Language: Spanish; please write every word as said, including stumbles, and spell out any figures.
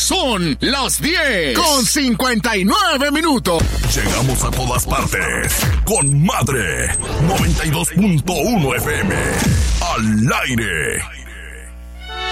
Son las diez con cincuenta y nueve minutos. Llegamos a todas partes con Madre noventa y dos punto uno F M. Al aire.